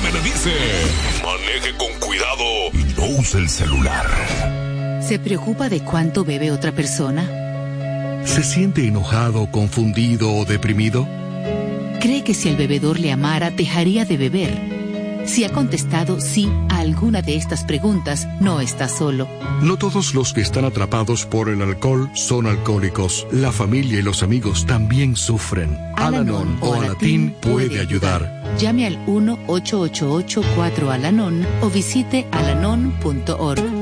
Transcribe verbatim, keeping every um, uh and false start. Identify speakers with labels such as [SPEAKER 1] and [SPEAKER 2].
[SPEAKER 1] me le dice: maneje con cuidado y no use el celular.
[SPEAKER 2] ¿Se preocupa de cuánto bebe otra persona?
[SPEAKER 3] ¿Se siente enojado, confundido o deprimido?
[SPEAKER 2] ¿Cree que si el bebedor le amara, dejaría de beber? Si ha contestado sí a alguna de estas preguntas, no está solo.
[SPEAKER 3] No todos los que están atrapados por el alcohol son alcohólicos. La familia y los amigos también sufren. Al-Anon o Alatín puede ayudar.
[SPEAKER 2] Llame al uno ocho ocho ocho cuatro Al-Anon o visite alanon punto org.